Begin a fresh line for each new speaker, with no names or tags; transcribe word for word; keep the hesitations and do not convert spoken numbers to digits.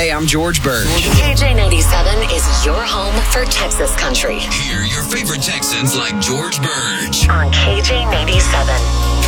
Hey, I'm George Burge.
K J ninety-seven is your home for Texas country.
Hear your favorite Texans like George Burge
On K J ninety-seven.